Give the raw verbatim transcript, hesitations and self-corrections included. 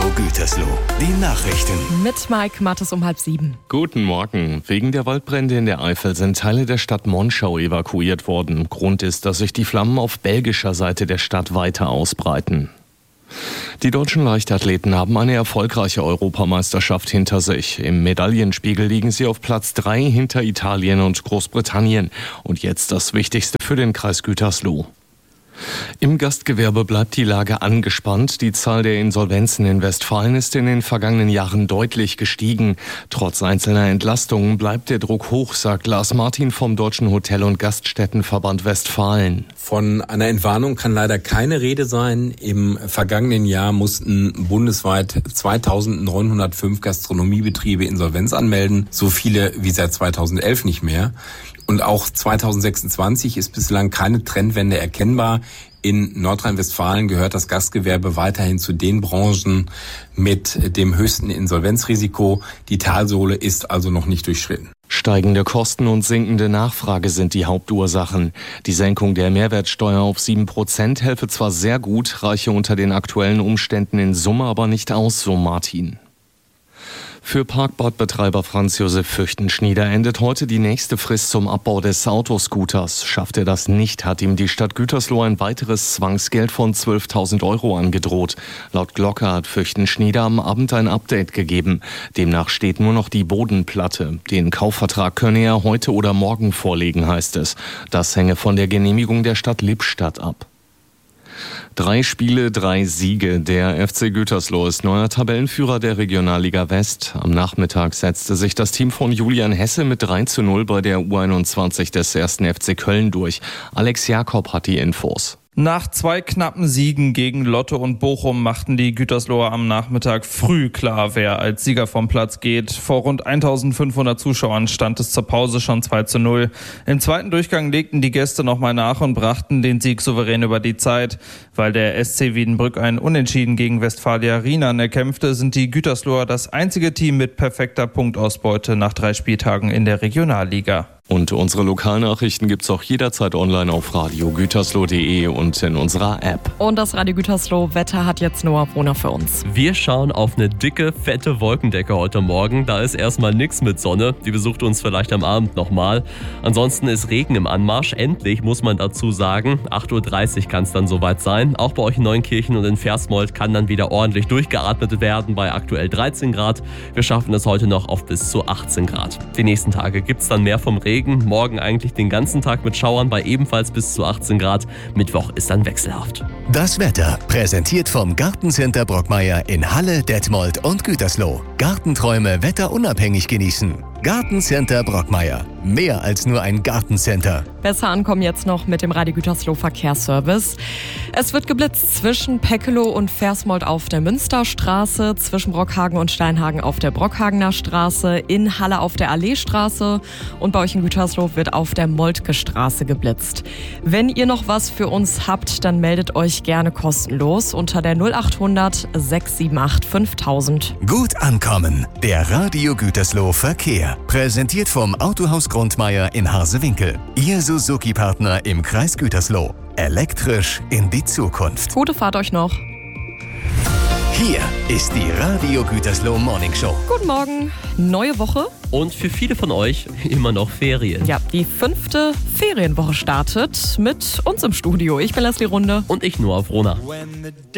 Gütersloh, die Nachrichten. Mit Mike Mattes um halb sieben. Guten Morgen. Wegen der Waldbrände in der Eifel sind Teile der Stadt Monschau evakuiert worden. Grund ist, dass sich die Flammen auf belgischer Seite der Stadt weiter ausbreiten. Die deutschen Leichtathleten haben eine erfolgreiche Europameisterschaft hinter sich. Im Medaillenspiegel liegen sie auf Platz drei hinter Italien und Großbritannien. Und jetzt das Wichtigste für den Kreis Gütersloh. Im Gastgewerbe bleibt die Lage angespannt. Die Zahl der Insolvenzen in Westfalen ist in den vergangenen Jahren deutlich gestiegen. Trotz einzelner Entlastungen bleibt der Druck hoch, sagt Lars Martin vom Deutschen Hotel- und Gaststättenverband Westfalen. Von einer Entwarnung kann leider keine Rede sein. Im vergangenen Jahr mussten bundesweit zweitausendneunhundertfünf Gastronomiebetriebe Insolvenz anmelden. So viele wie seit zweitausendelf nicht mehr. Und auch zweitausendsechsundzwanzig ist bislang keine Trendwende erkennbar. In Nordrhein-Westfalen gehört das Gastgewerbe weiterhin zu den Branchen mit dem höchsten Insolvenzrisiko. Die Talsohle ist also noch nicht durchschritten. Steigende Kosten und sinkende Nachfrage sind die Hauptursachen. Die Senkung der Mehrwertsteuer auf sieben Prozent helfe zwar sehr gut, reiche unter den aktuellen Umständen in Summe aber nicht aus, so Martin. Für Parkbadbetreiber Franz Josef Fürchtenschnieder endet heute die nächste Frist zum Abbau des Autoscooters. Schafft er das nicht, hat ihm die Stadt Gütersloh ein weiteres Zwangsgeld von zwölftausend Euro angedroht. Laut Glocke hat Fürchtenschnieder am Abend ein Update gegeben. Demnach steht nur noch die Bodenplatte. Den Kaufvertrag könne er heute oder morgen vorlegen, heißt es. Das hänge von der Genehmigung der Stadt Lippstadt ab. Drei Spiele, drei Siege. Der F C Gütersloh ist neuer Tabellenführer der Regionalliga West. Am Nachmittag setzte sich das Team von Julian Hesse mit drei zu null bei der U einundzwanzig des ersten F C Köln durch. Alex Jakob hat die Infos. Nach zwei knappen Siegen gegen Lotte und Bochum machten die Gütersloher am Nachmittag früh klar, wer als Sieger vom Platz geht. Vor rund eintausendfünfhundert Zuschauern stand es zur Pause schon zwei zu null. Im zweiten Durchgang legten die Gäste nochmal nach und brachten den Sieg souverän über die Zeit. Weil der S C Wiedenbrück ein Unentschieden gegen Westfalia Rienan erkämpfte, sind die Gütersloher das einzige Team mit perfekter Punktausbeute nach drei Spieltagen in der Regionalliga. Und unsere Lokalnachrichten gibt's auch jederzeit online auf radio gütersloh punkt de und in unserer App. Und das Radio Gütersloh Wetter hat jetzt Noah Brunner für uns. Wir schauen auf eine dicke, fette Wolkendecke heute Morgen. Da ist erstmal nichts mit Sonne. Die besucht uns vielleicht am Abend nochmal. Ansonsten ist Regen im Anmarsch. Endlich, muss man dazu sagen. acht Uhr dreißig kann es dann soweit sein. Auch bei euch in Neunkirchen und in Versmold kann dann wieder ordentlich durchgeatmet werden bei aktuell dreizehn Grad. Wir schaffen es heute noch auf bis zu achtzehn Grad. Die nächsten Tage gibt's dann mehr vom Regen. Morgen eigentlich den ganzen Tag mit Schauern bei ebenfalls bis zu achtzehn Grad. Mittwoch ist dann wechselhaft. Das Wetter präsentiert vom Gartencenter Brockmeier in Halle, Detmold und Gütersloh. Gartenträume wetterunabhängig genießen. Gartencenter Brockmeier. Mehr als nur ein Gartencenter. Besser ankommen jetzt noch mit dem Radio Gütersloh Verkehrsservice. Es wird geblitzt zwischen Peckelow und Versmold auf der Münsterstraße, zwischen Brockhagen und Steinhagen auf der Brockhagener Straße, in Halle auf der Alleestraße und bei euch in Gütersloh wird auf der Moltke Straße geblitzt. Wenn ihr noch was für uns habt, dann meldet euch gerne kostenlos unter der null achthundert sechs sieben acht fünftausend. Gut ankommen. Der Radio Gütersloh Verkehr. Präsentiert vom Autohaus Grundmeier in Harsewinkel. Ihr Suzuki-Partner im Kreis Gütersloh. Elektrisch in die Zukunft. Gute Fahrt euch noch. Hier ist die Radio Gütersloh Morning Show. Guten Morgen, neue Woche. Und für viele von euch immer noch Ferien. Ja, die fünfte Ferienwoche startet mit uns im Studio. Ich bin Leslie Runde. Und ich, Noah Brunner.